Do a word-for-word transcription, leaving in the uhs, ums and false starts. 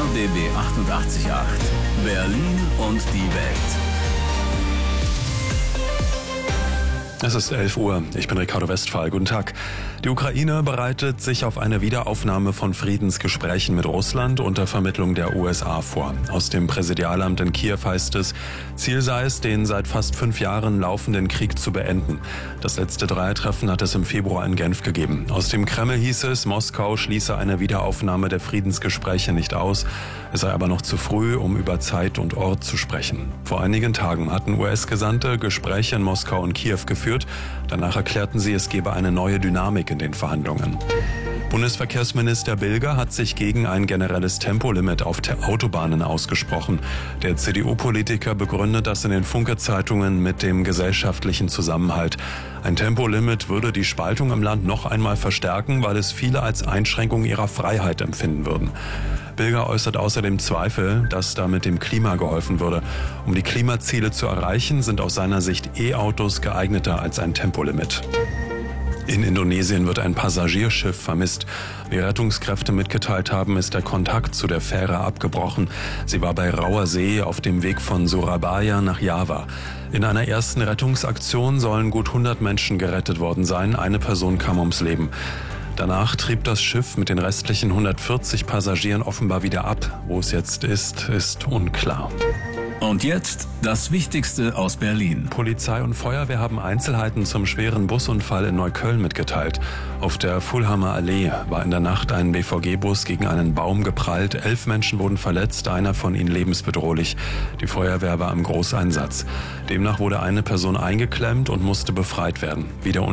D B achtundachtzig Komma acht. Berlin und die Welt. Es ist elf Uhr. Ich bin Ricardo Westphal. Guten Tag. Die Ukraine bereitet sich auf eine Wiederaufnahme von Friedensgesprächen mit Russland unter Vermittlung der U S A vor. Aus dem Präsidialamt in Kiew heißt es, Ziel sei es, den seit fast fünf Jahren laufenden Krieg zu beenden. Das letzte Dreiertreffen hat es im Februar in Genf gegeben. Aus dem Kreml hieß es, Moskau schließe eine Wiederaufnahme der Friedensgespräche nicht aus. Es sei aber noch zu früh, um über Zeit und Ort zu sprechen. Vor einigen Tagen hatten U S-Gesandte Gespräche in Moskau und Kiew geführt. Danach erklärten sie, es gebe eine neue Dynamik in den Verhandlungen. Bundesverkehrsminister Bilger hat sich gegen ein generelles Tempolimit auf Autobahnen ausgesprochen. Der C D U-Politiker begründet das in den Funke-Zeitungen mit dem gesellschaftlichen Zusammenhalt. Ein Tempolimit würde die Spaltung im Land noch einmal verstärken, weil es viele als Einschränkung ihrer Freiheit empfinden würden. Bilger äußert außerdem Zweifel, dass damit dem Klima geholfen würde. Um die Klimaziele zu erreichen, sind aus seiner Sicht E-Autos geeigneter als ein Tempolimit. In Indonesien wird ein Passagierschiff vermisst. Wie Rettungskräfte mitgeteilt haben, ist der Kontakt zu der Fähre abgebrochen. Sie war bei rauer See auf dem Weg von Surabaya nach Java. In einer ersten Rettungsaktion sollen gut hundert Menschen gerettet worden sein. Eine Person kam ums Leben. Danach trieb das Schiff mit den restlichen hundertvierzig Passagieren offenbar wieder ab. Wo es jetzt ist, ist unklar. Und jetzt das Wichtigste aus Berlin. Polizei und Feuerwehr haben Einzelheiten zum schweren Busunfall in Neukölln mitgeteilt. Auf der Fulhammer Allee war in der Nacht ein B V G-Bus gegen einen Baum geprallt. Elf Menschen wurden verletzt, einer von ihnen lebensbedrohlich. Die Feuerwehr war im Großeinsatz. Demnach wurde eine Person eingeklemmt und musste befreit werden. Wie der